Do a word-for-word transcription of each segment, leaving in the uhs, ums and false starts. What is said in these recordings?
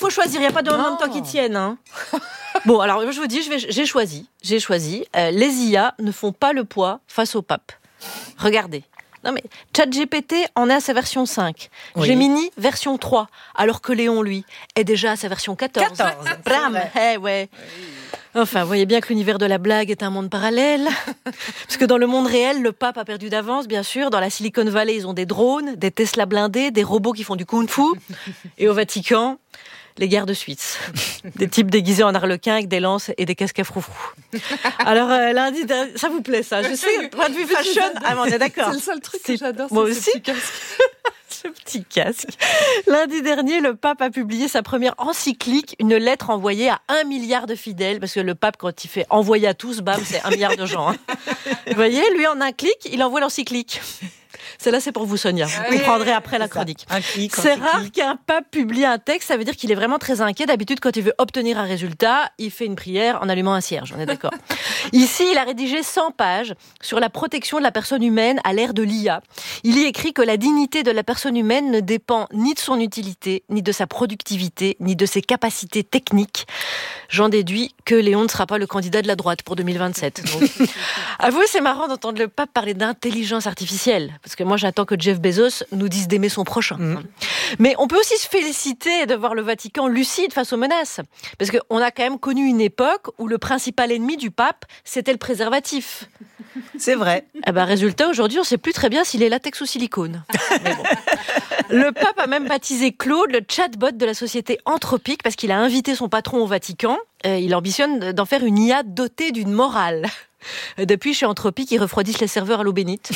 faut choisir, il n'y a pas de moment de temps qui tienne. Hein. Bon, alors je vous dis, je vais, j'ai choisi. J'ai choisi. Euh, les I A ne font pas le poids face au pape. Regardez. Non mais ChatGPT en est à sa version cinq. Oui. Gemini, version trois. Alors que Léon, lui, est déjà à sa version quatorze. quatorze Bram, eh ouais. Enfin, vous voyez bien que l'univers de la blague est un monde parallèle. Parce que dans le monde réel, le pape a perdu d'avance, bien sûr. Dans la Silicon Valley, ils ont des drones, des Tesla blindés, des robots qui font du kung-fu. Et au Vatican, les guerres de Suisse. Des types déguisés en arlequins avec des lances et des casques à froufrou. Alors, euh, lundi, ça vous plaît, ça? Je sais, point de vue fashion, ah, on est d'accord. C'est le seul truc que j'adore, moi c'est aussi. ce petit casque. Ce petit casque. Lundi dernier, le pape a publié sa première encyclique, une lettre envoyée à un milliard de fidèles, parce que le pape, quand il fait envoyer à tous, bam, c'est un milliard de gens. Hein. Vous voyez, lui, en un clic, il envoie l'encyclique. Celle-là, c'est pour vous, Sonia. Vous oui, comprendrez après la chronique. Un clic, c'est un rare clic. qu'un pape publie un texte, ça veut dire qu'il est vraiment très inquiet. D'habitude, quand il veut obtenir un résultat, il fait une prière en allumant un cierge, on est d'accord. Ici, il a rédigé cent pages sur la protection de la personne humaine à l'ère de l'I A. Il y écrit que la dignité de la personne humaine ne dépend ni de son utilité, ni de sa productivité, ni de ses capacités techniques. J'en déduis que Léon ne sera pas le candidat de la droite pour deux mille vingt-sept. Donc, avouez, c'est marrant d'entendre le pape parler d'intelligence artificielle, parce que moi, j'attends que Jeff Bezos nous dise d'aimer son prochain. Mmh. Mais on peut aussi se féliciter de voir le Vatican lucide face aux menaces, parce qu'on a quand même connu une époque où le principal ennemi du pape, c'était le préservatif. C'est vrai. Eh ben, résultat, aujourd'hui, on ne sait plus très bien s'il est latex ou silicone. Mais bon. Le pape a même baptisé Claude le chatbot de la société Anthropique parce qu'il a invité son patron au Vatican. Et il ambitionne d'en faire une I A dotée d'une morale. Depuis, chez Anthropique, ils refroidissent les serveurs à l'eau bénite.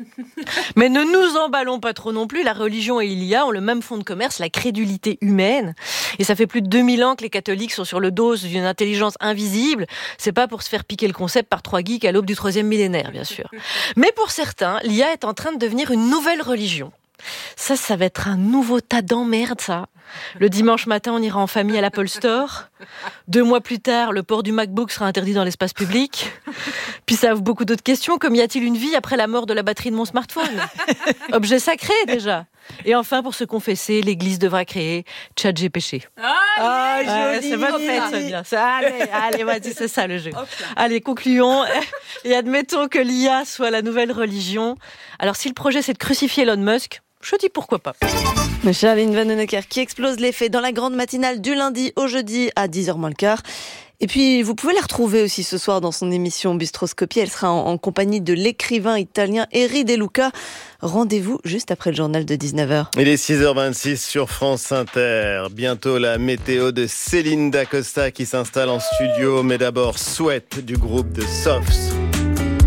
Mais ne nous emballons pas trop non plus. La religion et l'I A ont le même fond de commerce, la crédulité humaine. Et ça fait plus de deux mille ans que les catholiques sont sur le dos d'une intelligence invisible. C'est pas pour se faire piquer le concept par trois geeks à l'aube du troisième millénaire, bien sûr. Mais pour certains, l'I A est en train de devenir une nouvelle religion. Ça, ça va être un nouveau tas d'emmerdes, ça. Le dimanche matin, on ira en famille à l'Apple Store. Deux mois plus tard, le port du MacBook sera interdit dans l'espace public. Puis ça ouvre beaucoup d'autres questions, comme y a-t-il une vie après la mort de la batterie de mon smartphone? Objet sacré, déjà. Et enfin, pour se confesser, l'Église devra créer ChatGPT. Ah, ah joli, ouais, c'est bonne fête, Sonia. Allez, allez, vas-y, c'est ça le jeu. Allez, concluons. Et admettons que l'I A soit la nouvelle religion. Alors, si le projet, c'est de crucifier Elon Musk, je dis pourquoi pas. Charline Vanhoenacker qui explose les faits dans la grande matinale du lundi au jeudi à dix heures moins le quart. Et puis, vous pouvez la retrouver aussi ce soir dans son émission Bistroscopie. Elle sera en, en compagnie de l'écrivain italien Eri De Luca. Rendez-vous juste après le journal de dix-neuf heures. Il est six heures vingt-six sur France Inter. Bientôt la météo de Céline Dacosta qui s'installe en studio. Mais d'abord, Sweat du groupe de Softs.